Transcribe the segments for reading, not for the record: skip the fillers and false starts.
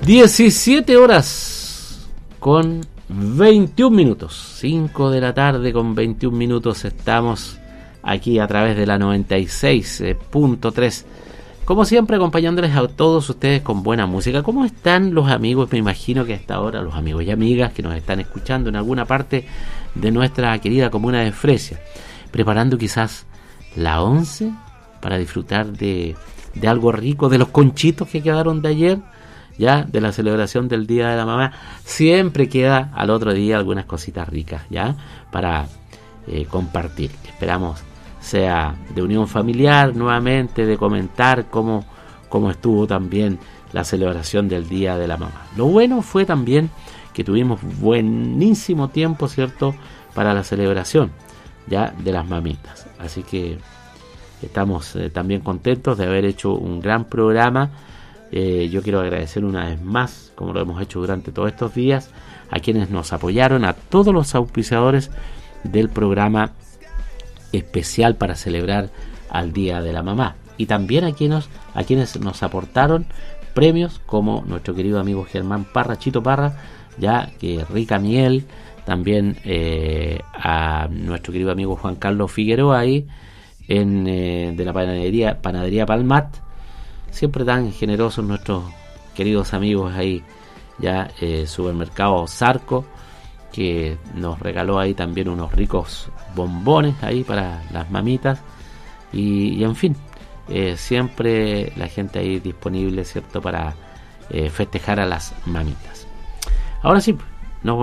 17 horas con 21 minutos. 5 de la tarde con 21 minutos. Estamos aquí a través de la 96.3. Como siempre, acompañándoles a todos ustedes con buena música. ¿Cómo están los amigos? Me imagino que hasta ahora los amigos y amigas que nos están escuchando en alguna parte de nuestra querida comuna de Fresia, preparando quizás la 11 para disfrutar de algo rico, de los conchitos que quedaron de ayer, ya, de la celebración del Día de la Mamá. Siempre queda al otro día algunas cositas ricas, ya, para compartir. Esperamos sea de unión familiar nuevamente, de comentar cómo estuvo también la celebración del Día de la Mamá. Lo bueno fue también que tuvimos buenísimo tiempo, ¿cierto?, para la celebración ya de las mamitas. Así que estamos también contentos de haber hecho un gran programa. Yo quiero agradecer una vez más, como lo hemos hecho durante todos estos días, a quienes nos apoyaron, a todos los auspiciadores del programa especial para celebrar al Día de la Mamá, y también a quienes nos aportaron premios, como nuestro querido amigo Germán Parra, Chito Parra, ya que rica miel, también a nuestro querido amigo Juan Carlos Figueroa ahí de la panadería Palmat, siempre tan generosos nuestros queridos amigos ahí, ya supermercado Zarco, que nos regaló ahí también unos ricos bombones ahí para las mamitas, y en fin, siempre la gente ahí disponible, ¿cierto?, para festejar a las mamitas. Ahora sí, nos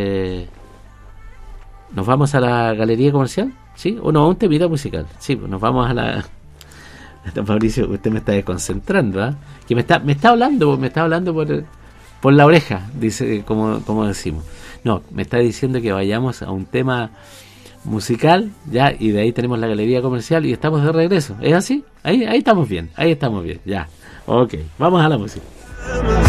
vamos a la galería comercial, ¿sí? O no, un temita musical, sí, nos vamos a la... Mauricio, usted me está desconcentrando, ¿eh? Que me está hablando por la oreja, dice, como decimos. No, me está diciendo que vayamos a un tema musical, ya, y de ahí tenemos la galería comercial y estamos de regreso. ¿Es así? Ahí estamos bien, ya. Ok, vamos a la música.